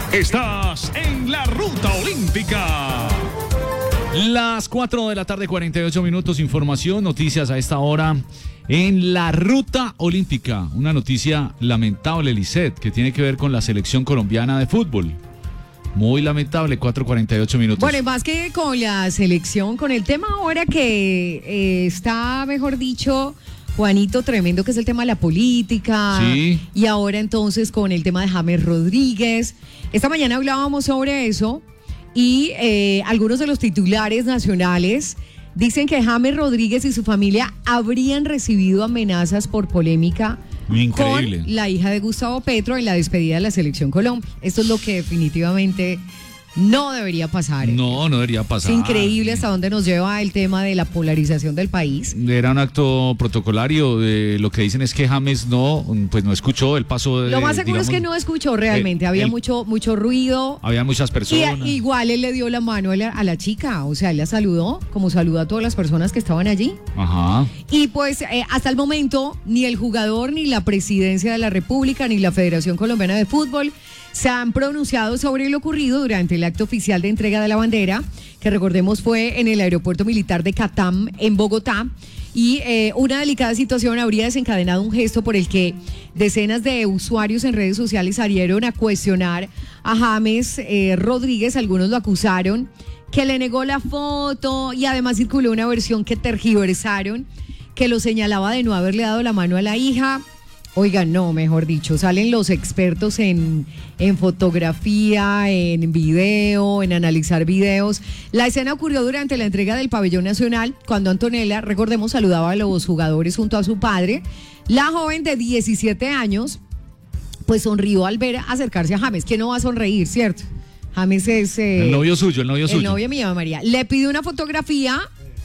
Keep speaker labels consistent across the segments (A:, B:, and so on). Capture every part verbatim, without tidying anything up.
A: Estás en la Ruta Olímpica.
B: Las cuatro de la tarde, cuarenta y ocho minutos, información, noticias a esta hora en la Ruta Olímpica. Una noticia lamentable, Lisset, que tiene que ver con la selección colombiana de fútbol. Muy lamentable, cuatro cuarenta y ocho minutos.
C: Bueno, y más que con la selección, con el tema ahora que eh, está, mejor dicho, Juanito, tremendo, que es el tema de la política.
B: Sí.
C: Y ahora entonces con el tema de James Rodríguez. Esta mañana hablábamos sobre eso y eh, algunos de los titulares nacionales dicen que James Rodríguez y su familia habrían recibido amenazas por polémica
B: Increíble.
C: con la hija de Gustavo Petro en la despedida de la Selección Colombia. Esto es lo que definitivamente no debería pasar.
B: No, no debería pasar.
C: Es increíble hasta dónde nos lleva el tema de la polarización del país.
B: Era un acto protocolario. Eh, lo que dicen es que James no, pues no escuchó el paso de.
C: Lo más seguro
B: digamos,
C: es que no escuchó realmente.
B: el,
C: Había
B: el,
C: mucho, mucho ruido.
B: Había muchas personas.
C: Y igual él le dio la mano a la, a la chica. O sea, él la saludó, como saluda a todas las personas que estaban allí.
B: Ajá.
C: Y pues eh, hasta el momento, ni el jugador, ni la Presidencia de la República, ni la Federación Colombiana de Fútbol se han pronunciado sobre lo ocurrido durante el acto oficial de entrega de la bandera, que recordemos fue en el aeropuerto militar de Catam, en Bogotá. Y eh, una delicada situación habría desencadenado un gesto por el que decenas de usuarios en redes sociales salieron a cuestionar a James eh, Rodríguez. Algunos lo acusaron, que le negó la foto, y además circuló una versión que tergiversaron, que lo señalaba de no haberle dado la mano a la hija. Oigan, no, mejor dicho, salen los expertos en, en fotografía, en video, en analizar videos. La escena ocurrió durante la entrega del pabellón nacional, cuando Antonella, recordemos, saludaba a los jugadores junto a su padre. La joven de diecisiete años, pues sonrió al ver acercarse a James. ¿Quién no va a sonreír, cierto? James es... Eh,
B: el novio suyo, el novio
C: el
B: suyo.
C: El novio mío, María. Le pide una fotografía,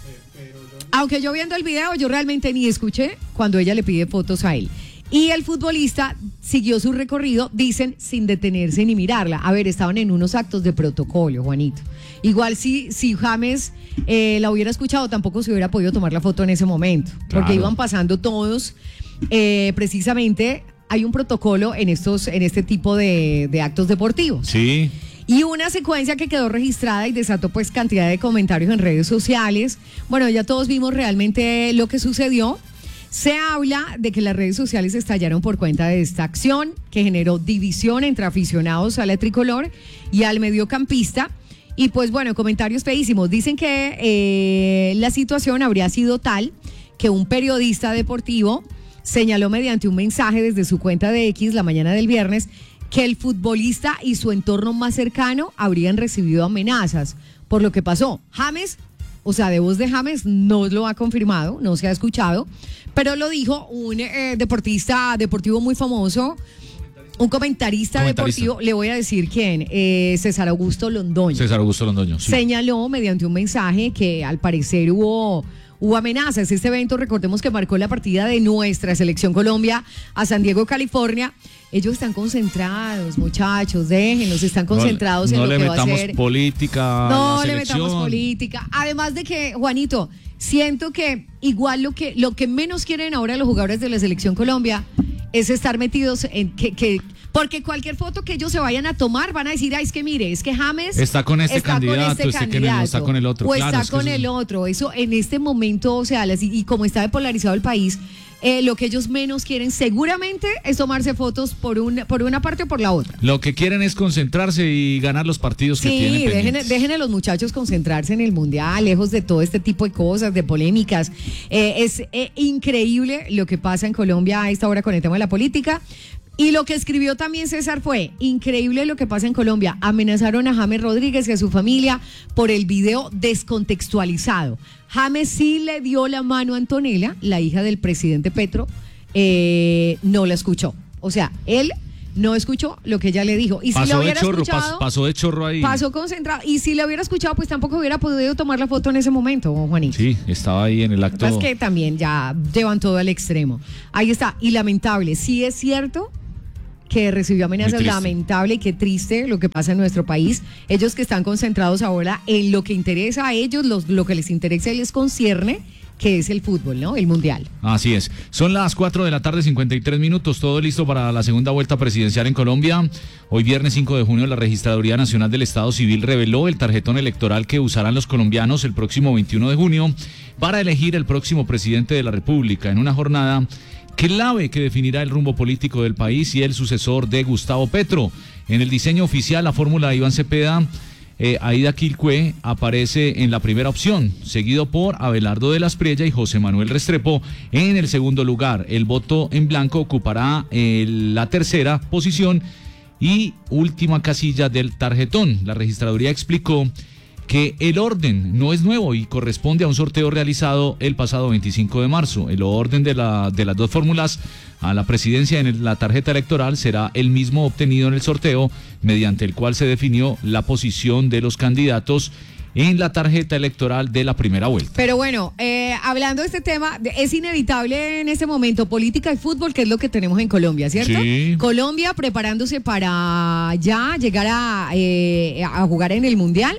C: aunque yo viendo el video, yo realmente ni escuché cuando ella le pide fotos a él. Y el futbolista siguió su recorrido, dicen, sin detenerse ni mirarla. A ver, estaban en unos actos de protocolo, Juanito. Igual si, si James eh, la hubiera escuchado, tampoco se hubiera podido tomar la foto en ese momento.
B: Claro.
C: Porque iban pasando todos. Eh, precisamente hay un protocolo en, estos, en este tipo de, de actos deportivos.
B: Sí.
C: Y una secuencia que quedó registrada y desató pues cantidad de comentarios en redes sociales. Bueno, ya todos vimos realmente lo que sucedió. Se habla de que las redes sociales estallaron por cuenta de esta acción que generó división entre aficionados a la tricolor y al mediocampista. Y pues bueno, comentarios feísimos. Dicen que eh, la situación habría sido tal que un periodista deportivo señaló mediante un mensaje desde su cuenta de X la mañana del viernes que el futbolista y su entorno más cercano habrían recibido amenazas por lo que pasó. James, o sea, de voz de James no lo ha confirmado, no se ha escuchado, pero lo dijo un eh, deportista deportivo muy famoso, un comentarista, comentarista deportivo, le voy a decir quién, eh, César Augusto Londoño.
B: César Augusto Londoño, sí.
C: Señaló mediante un mensaje que al parecer hubo... Hubo amenazas. Este evento, recordemos que marcó la partida de nuestra selección Colombia a San Diego, California. Ellos están concentrados, muchachos, déjenlos, están concentrados
B: no, no
C: en lo que va a ser.
B: No le metamos política.
C: No le metamos política. Además de que, Juanito, siento que igual lo que, lo que menos quieren ahora los jugadores de la selección Colombia es estar metidos en que... que porque cualquier foto que ellos se vayan a tomar van a decir, ay, es que mire, es que James
B: está con este
C: está
B: candidato,
C: con este
B: este
C: candidato,
B: que está con el otro.
C: O
B: claro,
C: está
B: es que
C: con
B: eso...
C: el otro. Eso en este momento, o sea, las, y como está depolarizado el país, eh, lo que ellos menos quieren seguramente es tomarse fotos por una, por una parte o por la otra.
B: Lo que quieren es concentrarse y ganar los partidos
C: sí,
B: que tienen
C: dejen,
B: pendientes.
C: dejen a los muchachos concentrarse en el mundial, lejos de todo este tipo de cosas, de polémicas. Eh, es eh, increíble lo que pasa en Colombia a esta hora con el tema de la política. Y lo que escribió también César fue, increíble lo que pasa en Colombia, amenazaron a James Rodríguez y a su familia por el video descontextualizado. James sí le dio la mano a Antonella, la hija del presidente Petro, eh, no la escuchó. O sea, él no escuchó lo que ella le dijo. Y si
B: pasó
C: lo hubiera
B: de chorro,
C: escuchado,
B: pas, pasó de chorro ahí.
C: Pasó concentrado. Y si lo hubiera escuchado, pues tampoco hubiera podido tomar la foto en ese momento, Juanito.
B: Sí, estaba ahí en el acto.
C: Es que también ya llevan todo al extremo. Ahí está. Y lamentable, sí es cierto que recibió amenazas, lamentable y qué triste lo que pasa en nuestro país. Ellos que están concentrados ahora en lo que interesa a ellos, los, lo que les interesa y les concierne, que es el fútbol, ¿no? El mundial.
B: Así es. Son las cuatro de la tarde, cincuenta y tres minutos. Todo listo para la segunda vuelta presidencial en Colombia. Hoy viernes cinco de junio la Registraduría Nacional del Estado Civil reveló el tarjetón electoral que usarán los colombianos el próximo veintiuno de junio para elegir el próximo presidente de la República en una jornada clave que definirá el rumbo político del país y el sucesor de Gustavo Petro. En el diseño oficial, la fórmula de Iván Cepeda, eh, Aida Quilcue aparece en la primera opción, seguido por Abelardo de la Espriella y José Manuel Restrepo en el segundo lugar. El voto en blanco ocupará eh, la tercera posición y última casilla del tarjetón. La registraduría explicó que el orden no es nuevo y corresponde a un sorteo realizado el pasado veinticinco de marzo. El orden de, la, de las dos fórmulas a la presidencia en la tarjeta electoral será el mismo obtenido en el sorteo, mediante el cual se definió la posición de los candidatos en la tarjeta electoral de la primera vuelta.
C: Pero bueno, eh, hablando de este tema, es inevitable en este momento política y fútbol, que es lo que tenemos en Colombia, ¿cierto?
B: Sí.
C: Colombia preparándose para ya llegar a, eh, a jugar en el Mundial.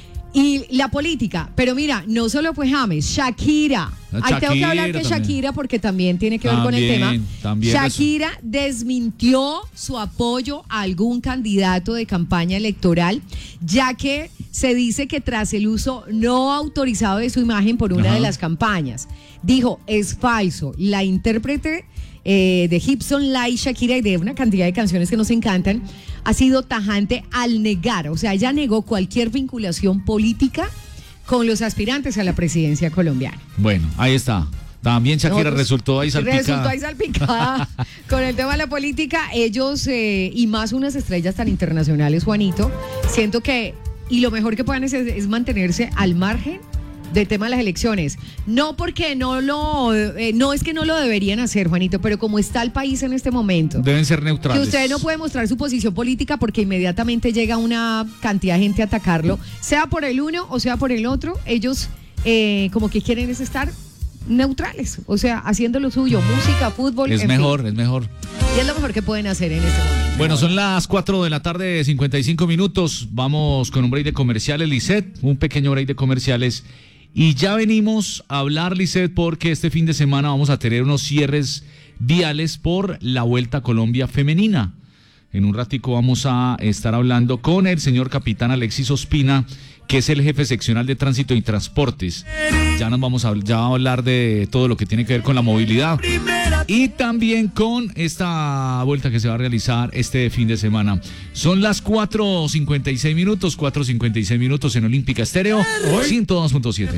C: Y la política, pero mira, no solo fue James, Shakira. Ahí tengo que hablar de
B: también.
C: Shakira porque también tiene que ver
B: También,
C: con el tema.
B: también
C: Shakira desmintió su apoyo a algún candidato de campaña electoral, ya que se dice que tras el uso no autorizado de su imagen por una
B: Ajá.
C: de las campañas, dijo, es falso. La intérprete eh, de Gibson Light, Shakira, y de una cantidad de canciones que nos encantan, ha sido tajante al negar, o sea, ella negó cualquier vinculación política con los aspirantes a la presidencia colombiana.
B: Bueno, ahí está. También Shakira
C: No, pues,
B: resultó ahí salpicada.
C: Resultó ahí salpicada con el tema de la política. Ellos, eh, y más unas estrellas tan internacionales, Juanito, siento que, y lo mejor que puedan es, es mantenerse al margen del tema de las elecciones. No porque no lo, eh, no es que no lo deberían hacer, Juanito, pero como está el país en este momento,
B: Deben ser neutrales.
C: que usted no puede mostrar su posición política porque inmediatamente llega una cantidad de gente a atacarlo, sea por el uno o sea por el otro. Ellos eh, como que quieren es estar neutrales, o sea, haciendo lo suyo, música, fútbol,
B: Es
C: en
B: mejor,
C: fin.
B: es mejor.
C: Y es lo mejor que pueden hacer en este momento.
B: Bueno, son las cuatro de la tarde, cincuenta y cinco minutos. Vamos con un break de comerciales, Lisset, un pequeño break de comerciales. Y ya venimos a hablar, Lisset, porque este fin de semana vamos a tener unos cierres viales por la Vuelta a Colombia femenina. En un ratico vamos a estar hablando con el señor capitán Alexis Ospina, que es el jefe seccional de Tránsito y Transportes. Ya nos vamos a, ya a hablar de todo lo que tiene que ver con la movilidad y también con esta vuelta que se va a realizar este fin de semana. Son las cuatro cincuenta y seis minutos, cuatro cincuenta y seis minutos en Olímpica Estéreo, ciento dos punto siete.